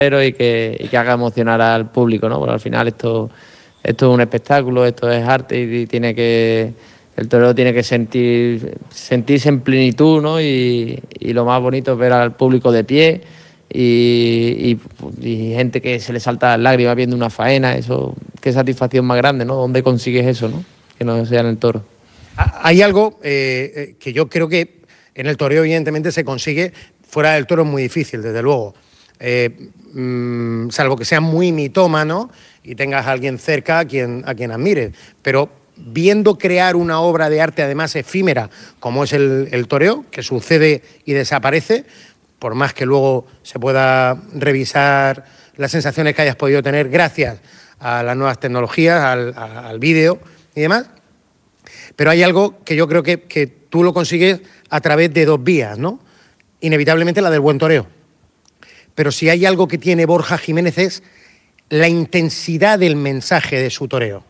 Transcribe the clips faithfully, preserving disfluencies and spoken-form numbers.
y que, y que haga emocionar al público, ¿no? Porque al final esto, esto es un espectáculo, esto es arte y, y tiene que el torero tiene que sentir sentirse en plenitud, ¿no? Y, y lo más bonito es ver al público de pie y, y, y gente que se le salta las lágrimas viendo una faena. Eso, qué satisfacción más grande, ¿no? ¿Dónde consigues eso, no? Que no sea en el toro. Hay algo eh, que yo creo que en el toreo evidentemente se consigue, fuera del toro es muy difícil, desde luego. Eh, mmm, salvo que seas muy mitómano y tengas a alguien cerca a quien, a quien admires. Pero viendo crear una obra de arte además efímera, como es el, el toreo, que sucede y desaparece, por más que luego se pueda revisar las sensaciones que hayas podido tener gracias a las nuevas tecnologías, al, al vídeo y demás. Pero hay algo que yo creo que, que tú lo consigues a través de dos vías, ¿no? Inevitablemente la del buen toreo. Pero si hay algo que tiene Borja Jiménez es la intensidad del mensaje de su toreo.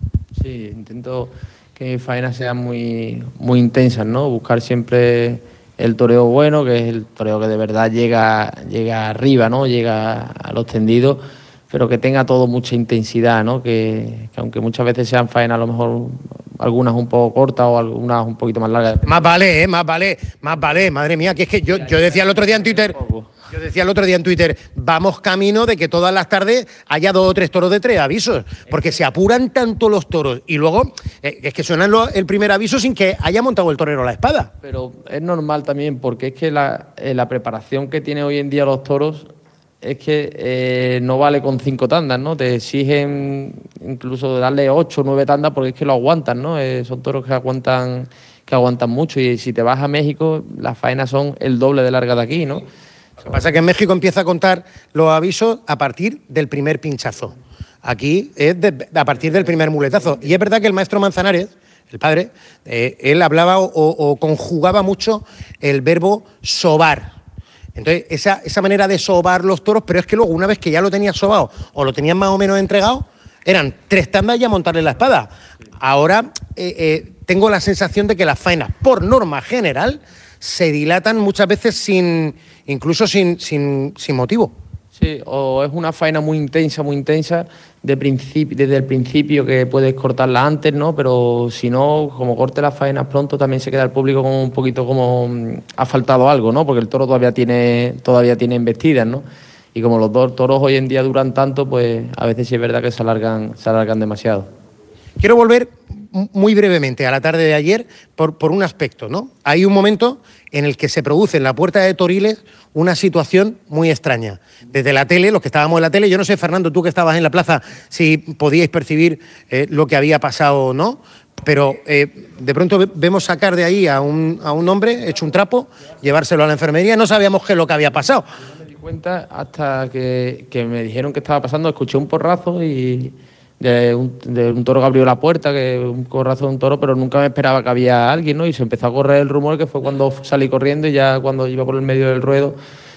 Sí, intento que mis faenas sean muy, muy intensas, ¿no? Buscar siempre el toreo bueno, que es el toreo que de verdad llega, llega arriba, ¿no? Llega a los tendidos, pero que tenga todo mucha intensidad, ¿no? Que, que aunque muchas veces sean faenas a lo mejor algunas un poco cortas o algunas un poquito más largas. Más vale, ¿eh? Más vale, más vale, madre mía, que es que yo, yo decía el otro día en Twitter... Yo decía el otro día en Twitter, vamos camino de que todas las tardes haya dos o tres toros de tres avisos, porque se apuran tanto los toros y luego eh, es que suenan lo, el primer aviso sin que haya montado el torero la espada. Pero es normal también, porque es que la, eh, la preparación que tienen hoy en día los toros es que eh, no vale con cinco tandas, ¿no? Te exigen incluso darle ocho o nueve tandas porque es que lo aguantan, ¿no? Eh, son toros que aguantan, que aguantan mucho y si te vas a México las faenas son el doble de larga de aquí, ¿no? Lo que pasa es que en México empieza a contar los avisos a partir del primer pinchazo. Aquí es de, a partir del primer muletazo. Y es verdad que el maestro Manzanares, el padre, eh, él hablaba o, o conjugaba mucho el verbo sobar. Entonces, esa, esa manera de sobar los toros, pero es que luego, una vez que ya lo tenías sobado o lo tenías más o menos entregado, eran tres tandas y a montarle la espada. Ahora eh, eh, tengo la sensación de que las faenas, por norma general, se dilatan muchas veces sin, incluso sin, sin, sin motivo. Sí, o es una faena muy intensa, muy intensa, de principio, desde el principio que puedes cortarla antes, ¿no? Pero si no, como corte las faenas pronto, también se queda el público como un poquito como mmm, ha faltado algo, ¿no? Porque el toro todavía tiene, todavía tiene embestidas, ¿no? Y como los dos toros hoy en día duran tanto, pues a veces sí es verdad que se alargan, se alargan demasiado. Quiero volver muy brevemente a la tarde de ayer por, por un aspecto, ¿no? Hay un momento en el que se produce en la Puerta de Toriles una situación muy extraña. Desde la tele, los que estábamos en la tele, yo no sé, Fernando, tú que estabas en la plaza, si podíais percibir eh, lo que había pasado o no, pero eh, de pronto vemos sacar de ahí a un, a un hombre hecho un trapo, llevárselo a la enfermería, no sabíamos qué es lo que había pasado. No me di cuenta hasta que, que me dijeron que estaba pasando, escuché un porrazo y... De un, de un toro que abrió la puerta, que un porrazo de un toro, pero nunca me esperaba que había alguien, ¿no? Y se empezó a correr el rumor, que fue cuando salí corriendo y ya cuando iba por el medio del ruedo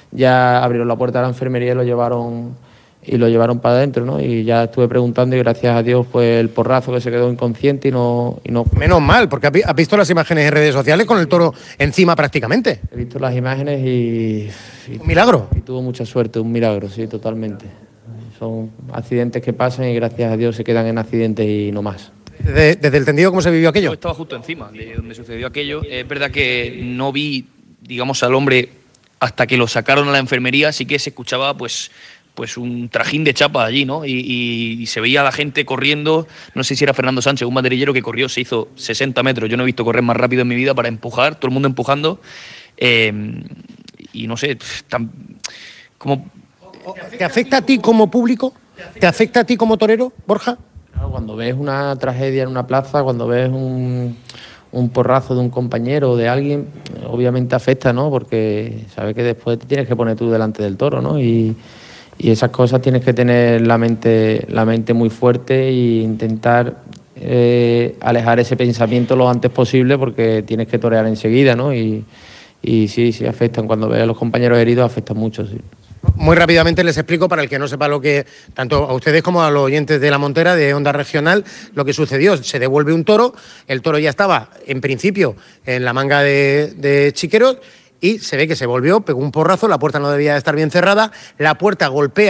ya abrieron la puerta de la enfermería y lo llevaron y lo llevaron para adentro, ¿no? Y ya estuve preguntando y gracias a Dios fue el porrazo que se quedó inconsciente y no... Y no... Menos mal, porque has visto las imágenes en redes sociales con el toro encima prácticamente. He visto las imágenes y... y un milagro. Y tuvo mucha suerte, un milagro, sí, totalmente. Son accidentes que pasan y gracias a Dios se quedan en accidentes y no más. Desde, desde el tendido, ¿cómo se vivió aquello? Yo estaba justo encima de donde sucedió aquello. Es verdad que no vi, digamos, al hombre hasta que lo sacaron a la enfermería. Sí que se escuchaba, pues, pues un trajín de chapa allí, ¿no? Y, y, y se veía a la gente corriendo. No sé si era Fernando Sánchez, un banderillero que corrió, se hizo sesenta metros. Yo no he visto correr más rápido en mi vida para empujar, todo el mundo empujando. Eh, y no sé, tan, como... ¿Te afecta a ti como público? ¿Te afecta a ti como torero, Borja? Claro, cuando ves una tragedia en una plaza, cuando ves un, un porrazo de un compañero o de alguien, obviamente afecta, ¿no? Porque sabes que después te tienes que poner tú delante del toro, ¿no? Y, y esas cosas tienes que tener la mente, la mente muy fuerte e intentar eh, alejar ese pensamiento lo antes posible porque tienes que torear enseguida, ¿no? Y, y sí, sí afectan. Cuando ves a los compañeros heridos afectan mucho, sí. Muy rápidamente les explico, para el que no sepa lo que, tanto a ustedes como a los oyentes de La Montera, de Onda Regional, lo que sucedió. Se devuelve un toro, el toro ya estaba, en principio, en la manga de, de Chiqueros, y se ve que se volvió, pegó un porrazo, la puerta no debía de estar bien cerrada, la puerta golpea